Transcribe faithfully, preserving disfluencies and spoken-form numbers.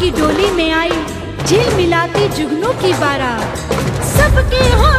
की डोली में आई झिलमिलाती जुगनू की बारात। सबके हो